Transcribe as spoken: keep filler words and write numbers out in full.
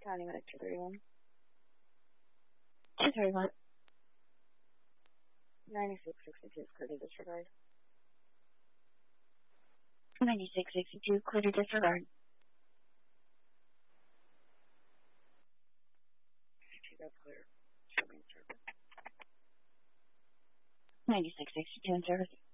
County Medic two thirty-one. two thirty-one. ninety-six sixty-two, clear to disregard. ninety-six sixty-two, clear to disregard. That's clear. Show me in service. ninety-six sixty-two in service.